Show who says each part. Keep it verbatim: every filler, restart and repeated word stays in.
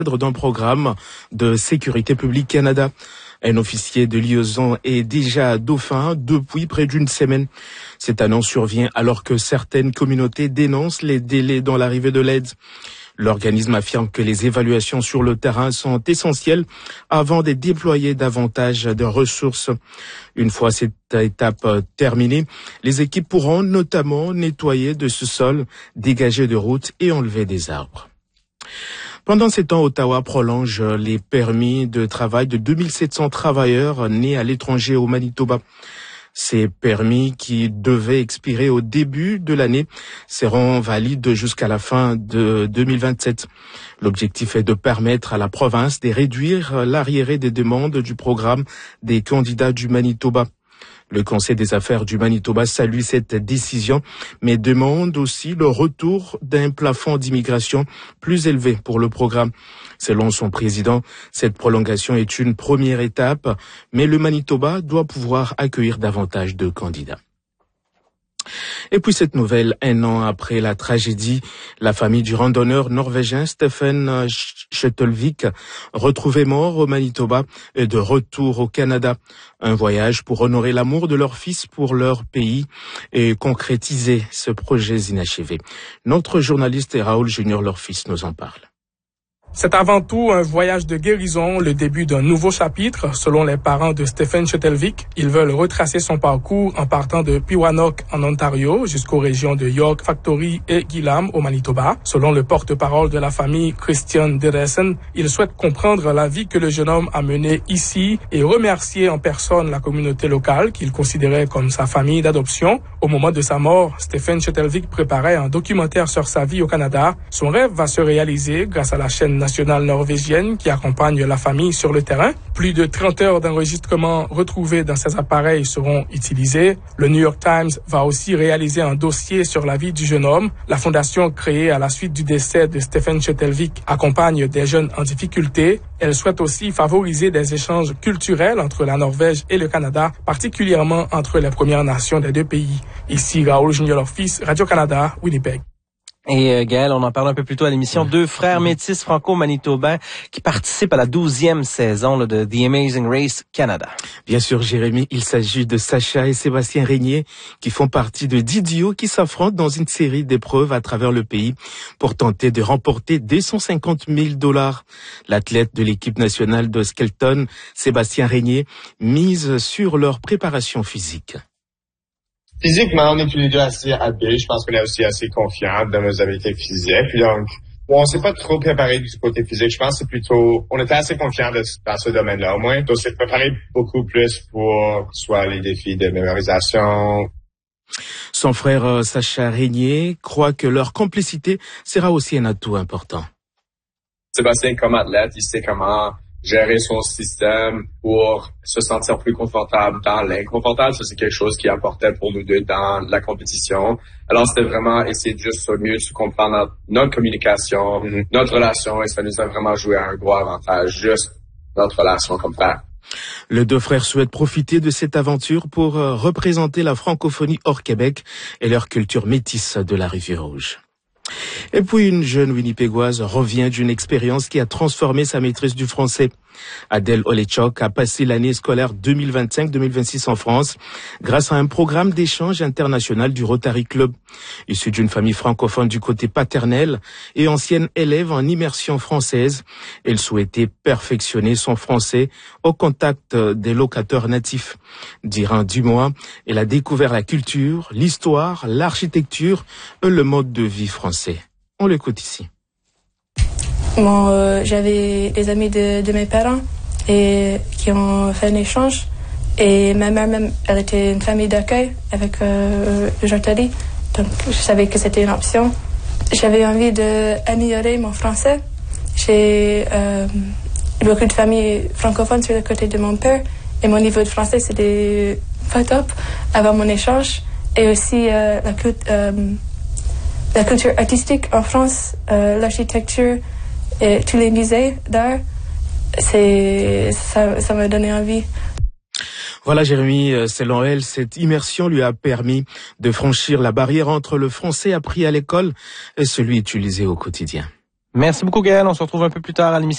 Speaker 1: d'un programme de sécurité publique Canada. Un officier de liaison est déjà à Dauphin depuis près d'une semaine. Cette annonce survient alors que certaines communautés dénoncent les délais dans l'arrivée de l'aide. L'organisme affirme que les évaluations sur le terrain sont essentielles avant de déployer davantage de ressources. Une fois cette étape terminée, les équipes pourront notamment nettoyer de sous-sol, dégager de routes et enlever des arbres. Pendant ces temps, Ottawa prolonge les permis de travail de deux mille sept cents travailleurs nés à l'étranger au Manitoba. Ces permis qui devaient expirer au début de l'année seront valides jusqu'à la fin de deux mille vingt-sept. L'objectif est de permettre à la province de réduire l'arriéré des demandes du programme des candidats du Manitoba. Le Conseil des affaires du Manitoba salue cette décision, mais demande aussi le retour d'un plafond d'immigration plus élevé pour le programme. Selon son président, cette prolongation est une première étape, mais le Manitoba doit pouvoir accueillir davantage de candidats. Et puis cette nouvelle, un an après la tragédie, la famille du randonneur norvégien Steffen Schutelvik, retrouvé mort au Manitoba, est de retour au Canada. Un voyage pour honorer l'amour de leur fils pour leur pays et concrétiser ce projet inachevé. Notre journaliste Raoul Junior, leur fils, nous en parle.
Speaker 2: C'est avant tout un voyage de guérison, le début d'un nouveau chapitre. Selon les parents de Steffen Schutelvik, ils veulent retracer son parcours en partant de Pewanuck en Ontario jusqu'aux régions de York Factory et Gillam au Manitoba. Selon le porte-parole de la famille, Christian Deresen, il souhaite comprendre la vie que le jeune homme a menée ici et remercier en personne la communauté locale qu'il considérait comme sa famille d'adoption. Au moment de sa mort, Steffen Schutelvik préparait un documentaire sur sa vie au Canada. Son rêve va se réaliser grâce à la chaîne nationale norvégienne qui accompagne la famille sur le terrain. Plus de trente heures d'enregistrement retrouvés dans ces appareils seront utilisés. Le New York Times va aussi réaliser un dossier sur la vie du jeune homme. La fondation créée à la suite du décès de Steffen Schutelvik accompagne des jeunes en difficulté. Elle souhaite aussi favoriser des échanges culturels entre la Norvège et le Canada, particulièrement entre les Premières Nations des deux pays. Ici Raoul Junior, leur fils, Radio-Canada, Winnipeg.
Speaker 3: Et euh, Gaël, on en parle un peu plus tôt à l'émission, deux frères métis franco-manitobains qui participent à la douzième saison là, de The Amazing Race Canada.
Speaker 1: Bien sûr, Jérémy, il s'agit de Sacha et Sébastien Régnier qui font partie de dix duos qui s'affrontent dans une série d'épreuves à travers le pays pour tenter de remporter deux cent cinquante mille dollars. L'athlète de l'équipe nationale de Skelton, Sébastien Régnier, mise sur leur préparation physique.
Speaker 4: Physiquement, on est tous les deux assez habiles. Je pense qu'on est aussi assez confiants dans nos habiletés physiques. Puis donc, bon, on s'est pas trop préparé du côté physique. Je pense que c'est plutôt, on était assez confiants de, dans ce domaine-là. Au moins, on s'est préparé beaucoup plus pour soit les défis de mémorisation.
Speaker 1: Son frère Sacha Régnier croit que leur complicité sera aussi un atout important.
Speaker 5: Sébastien, comme athlète, il sait comment gérer son système pour se sentir plus confortable dans l'inconfortable. Ça, c'est quelque chose qui apportait pour nous deux dans la compétition. Alors, c'était vraiment essayer de juste au mieux de comprendre notre, notre communication, mm-hmm. notre relation, et ça nous a vraiment joué un gros avantage, juste notre relation comme frère.
Speaker 1: Les deux frères souhaitent profiter de cette aventure pour représenter la francophonie hors Québec et leur culture métisse de la Rivière-Rouge. Et puis une jeune Winnipégoise revient d'une expérience qui a transformé sa maîtrise du français. Adèle Olechok a passé l'année scolaire deux mille vingt-cinq deux mille vingt-six en France grâce à un programme d'échange international du Rotary Club. Issue d'une famille francophone du côté paternel et ancienne élève en immersion française, elle souhaitait perfectionner son français au contact des locateurs natifs. Durant dix mois, elle a découvert la culture, l'histoire, l'architecture et le mode de vie français. On l'écoute ici.
Speaker 6: Bon, euh, j'avais des amis de, de mes parents et qui ont fait un échange. Et ma mère même, elle était une famille d'accueil avec euh, le Rotary. Donc, je savais que c'était une option. J'avais envie d'améliorer mon français. J'ai euh, beaucoup de familles francophones sur le côté de mon père. Et mon niveau de français, c'était pas top avant mon échange. Et aussi euh, la, euh, la culture artistique en France, euh, l'architecture, et tous les musées d'art, c'est, ça, ça m'a donné envie.
Speaker 1: Voilà, Jérémy, selon elle, cette immersion lui a permis de franchir la barrière entre le français appris à l'école et celui utilisé au quotidien.
Speaker 3: Merci beaucoup, Gaël. On se retrouve un peu plus tard à l'émission.